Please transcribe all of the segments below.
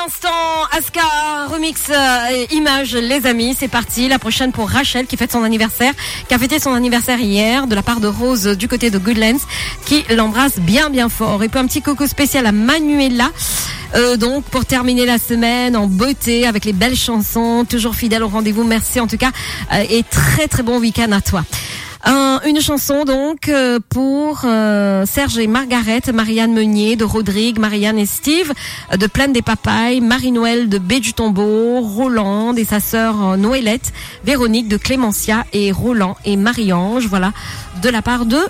l'instant, Aska remix image les amis, c'est parti. La prochaine pour Rachel qui fête son anniversaire, qui a fêté son anniversaire hier, de la part de Rose du côté de Goodlands, qui l'embrasse bien fort. Et puis un petit coucou spécial à Manuela. Donc pour terminer la semaine en beauté avec les belles chansons, toujours fidèle au rendez-vous. Merci en tout cas et très bon week-end à toi. Une chanson donc pour Serge et Margaret, Marianne Meunier de Rodrigue, Marianne et Steve de Plaine des Papayes, Marie-Noël de Baie du Tombeau, Roland et sa sœur Noëllette, Véronique de Clémentia et Roland et Marie-Ange, voilà, de la part de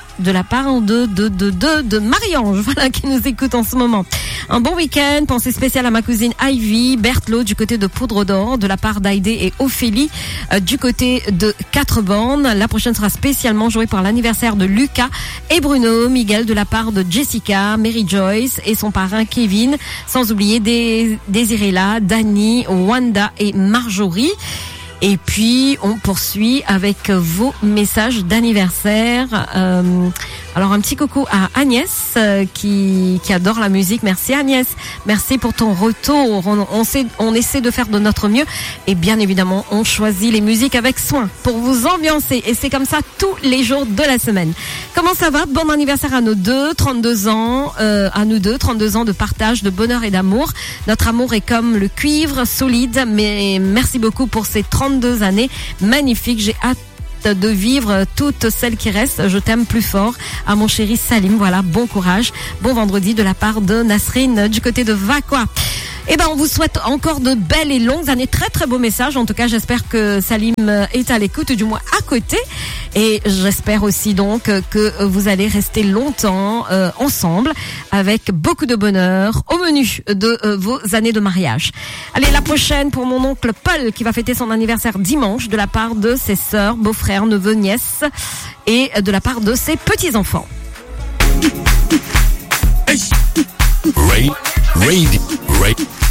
Marie-Ange, voilà, qui nous écoute en ce moment. Un bon week-end, pensée spéciale à ma cousine Ivy, Berthelot du côté de Poudre d'Or, de la part d'Aïdé et Ophélie du côté de Quatre-Bornes. La prochaine sera spécialement jouée pour l'anniversaire de Lucas et Bruno, Miguel de la part de Jessica, Mary Joyce et son parrain Kevin, sans oublier Désirella, Dani, Wanda et Marjorie. Et puis on poursuit avec vos messages d'anniversaire. Alors un petit coucou à Agnès qui adore la musique. Merci Agnès, merci pour ton retour. On essaie de faire de notre mieux et bien évidemment on choisit les musiques avec soin pour vous ambiancer et c'est comme ça tous les jours de la semaine. Comment ça va? Bon anniversaire à nos deux, 32 ans, à nous deux, 32 ans de partage, de bonheur et d'amour. Notre amour est comme le cuivre, solide, mais merci beaucoup pour ces 32 années magnifiques. J'ai hâte de vivre toutes celles qui restent. Je t'aime plus fort. À mon chéri Salim, voilà, bon courage. Bon vendredi de la part de Nasrine du côté de Vaqua. Eh ben, on vous souhaite encore de belles et longues années. Très beau message. En tout cas, j'espère que Salim est à l'écoute, du moins à côté. Et j'espère aussi donc que vous allez rester longtemps ensemble avec beaucoup de bonheur au menu de vos années de mariage. Allez, la prochaine pour mon oncle Paul qui va fêter son anniversaire dimanche de la part de ses sœurs, beaux-frères, neveux, nièces et de la part de ses petits-enfants. Radio.